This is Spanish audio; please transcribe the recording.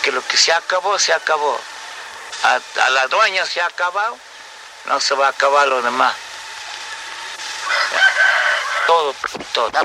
que lo que se acabó, se acabó. A la dueña se ha acabado, no se va a acabar lo demás. Todo, todo.